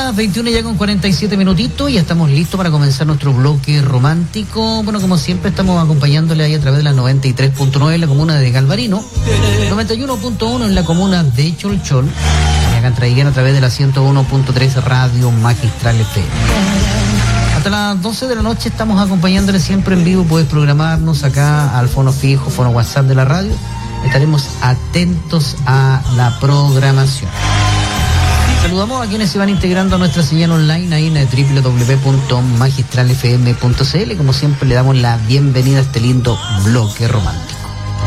las 21 ya con 47 minutitos y ya estamos listos para comenzar nuestro bloque romántico. Bueno, como siempre estamos acompañándole ahí a través de la 93.9 en la comuna de Galvarino, 91.1 en la comuna de Cholchol y acá en Traiguén a través de la 101.3 Radio Magistral FM. Hasta las 12 de la noche estamos acompañándole siempre en vivo. Puedes programarnos acá al fono fijo, fono WhatsApp de la radio. Estaremos atentos a la programación. Saludamos a quienes se van integrando a nuestra señal online ahí en www.magistralfm.cl. Como siempre le damos la bienvenida a este lindo bloque romántico.